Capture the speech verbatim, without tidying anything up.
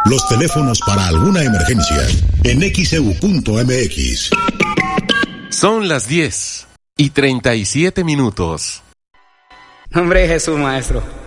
Los teléfonos para alguna emergencia en X E U punto M X. Son las diez y treinta y siete minutos. Hombre, Jesús, maestro.